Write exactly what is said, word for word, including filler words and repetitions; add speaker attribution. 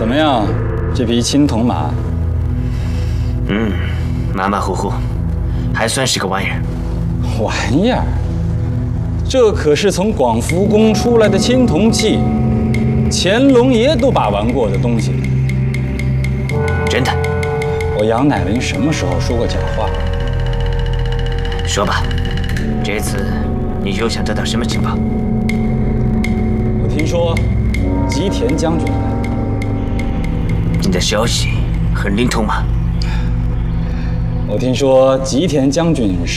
Speaker 1: 怎么样，这匹青铜马？
Speaker 2: 嗯，马马虎虎，还算是个玩意儿。
Speaker 1: 玩意儿？这可是从广福宫出来的青铜器，乾隆爷都把玩过的东西。
Speaker 2: 真的？
Speaker 1: 我杨乃林什么时候说过假话？
Speaker 2: 说吧，这次你又想得到什么情报？
Speaker 1: 我听说吉田将军来。
Speaker 2: 你的消息很灵通吗？
Speaker 1: 我听说吉田将军